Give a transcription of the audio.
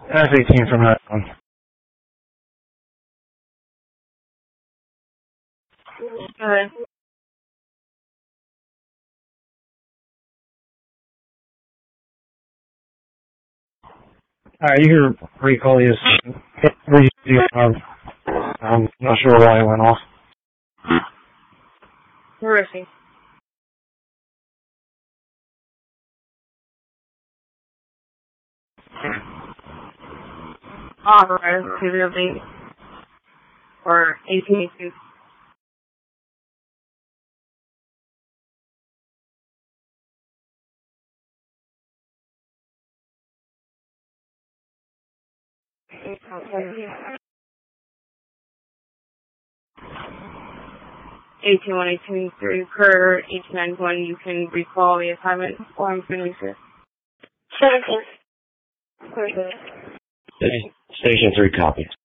That's 18 from that one. Alright. Alright, you hear recall is I'm not sure why it went off. Where is he? Authorized to the update. Or 1882. Per 1891, you can recall the assignment or I'm finished it. 17. Station 3 copy.